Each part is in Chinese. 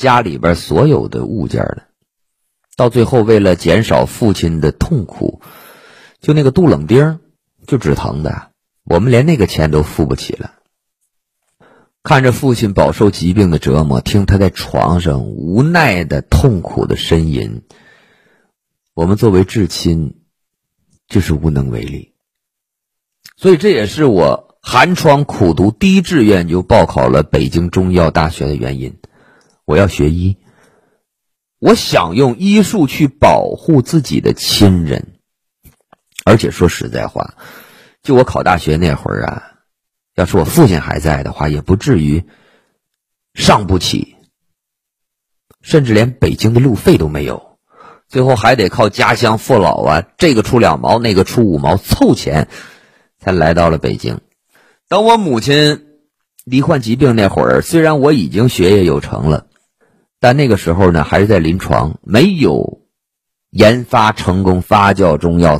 家里边所有的物件了。到最后为了减少父亲的痛苦，就那个杜冷丁就止疼的，我们连那个钱都付不起了。看着父亲饱受疾病的折磨，听他在床上无奈的痛苦的呻吟，我们作为至亲就是无能为力。所以这也是我寒窗苦读第一志愿就报考了北京中医药大学的原因。我要学医，我想用医术去保护自己的亲人。而且说实在话，就我考大学那会儿啊，要是我父亲还在的话，也不至于上不起，甚至连北京的路费都没有，最后还得靠家乡父老啊，这个出2毛那个出5毛凑钱才来到了北京。当我母亲罹患疾病那会儿，虽然我已经学业有成了，但那个时候呢还是在临床，没有研发成功发酵中药。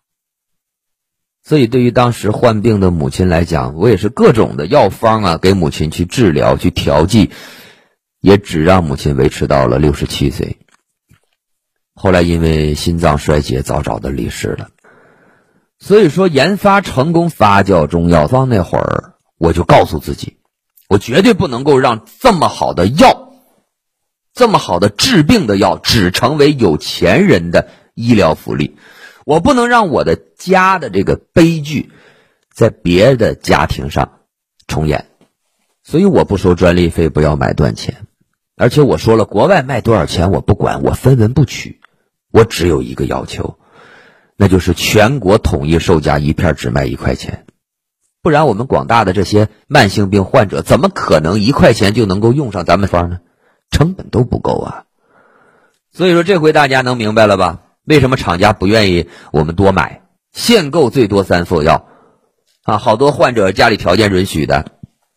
所以对于当时患病的母亲来讲，我也是各种的药方啊给母亲去治疗去调剂，也只让母亲维持到了67岁。后来因为心脏衰竭早早的离世了。所以说研发成功发酵中药方那会儿，我就告诉自己，我绝对不能够让这么好的药，这么好的治病的药只成为有钱人的医疗福利。我不能让我的家的这个悲剧在别的家庭上重演。所以我不收专利费，不要买断钱。而且我说了，国外卖多少钱我不管，我分文不取。我只有一个要求，那就是全国统一售价，一片只卖1块钱。不然我们广大的这些慢性病患者怎么可能1块钱就能够用上咱们方呢？成本都不够啊。所以说这回大家能明白了吧？为什么厂家不愿意我们多买，限购最多3副药啊？好多患者家里条件允许的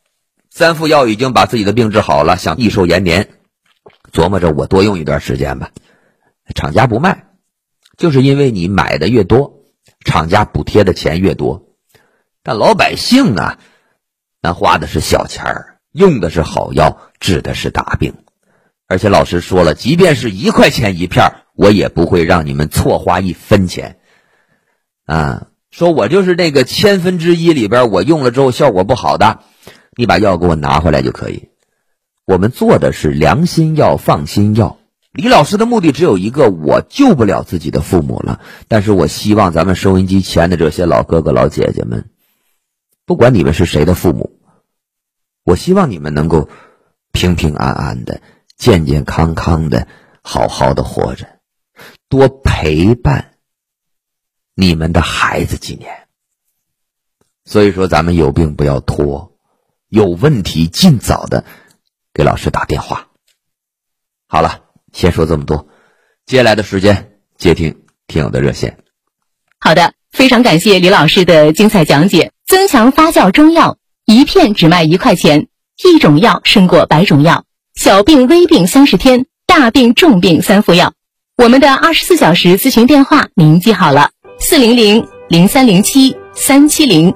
，3副药已经把自己的病治好了，想益寿延年，琢磨着我多用一段时间吧。厂家不卖，就是因为你买的越多，厂家补贴的钱越多。但老百姓呢，咱花的是小钱儿，用的是好药，治的是大病。而且老师说了，即便是1块钱一片，我也不会让你们错花1分钱啊！说我就是那个1,000分之一里边，我用了之后效果不好的，你把药给我拿回来就可以。我们做的是良心药放心药。李老师的目的只有一个，我救不了自己的父母了，但是我希望咱们收音机前的这些老哥哥老姐姐们，不管你们是谁的父母，我希望你们能够平平安安的健健康康的好好的活着，多陪伴你们的孩子几年。所以说咱们有病不要拖，有问题尽早的给老师打电话。好了，先说这么多，接下来的时间接听听友的热线。 好的，非常感谢李老师的精彩讲解。增强发酵中药，一片只卖1块钱，一种药胜过100种药。小病微病30天，大病重病3副药。我们的24小时咨询电话您记好了，400-0307-370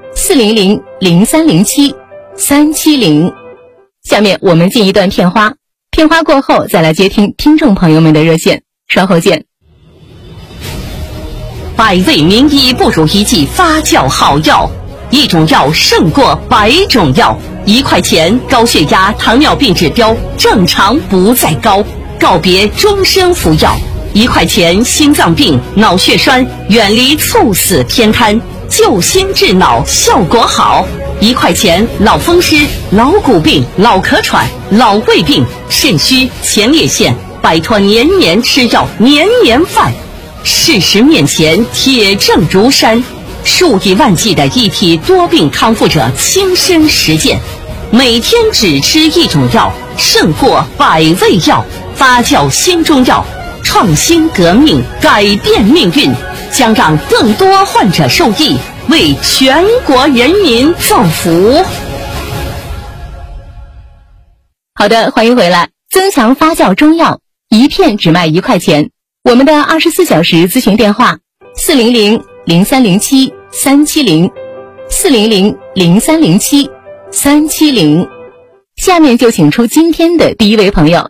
400-0307-370。下面我们进一段片花，片花过后再来接听听众朋友们的热线，稍后见。 百味名医不如一剂发酵好药，一种药胜过100种药。1块钱，高血压、糖尿病指标正常不再高，告别终身服药。1块钱，心脏病、脑血栓远离猝死偏瘫，救心治脑效果好。1块钱，老风湿、老骨病、老咳喘、老胃病、肾虚、前列腺，摆脱年年吃药、年年犯。事实面前，铁证如山，数以万计的一批多病康复者亲身实践，每天只吃一种药，胜过100味药。发酵新中药，创新革命，改变命运，将让更多患者受益，为全国人民造福。 好的，欢迎回来。增强发酵中药，一片只卖1块钱。我们的24小时咨询电话400-0307-370 400-0307-370。下面就请出今天的第一位朋友。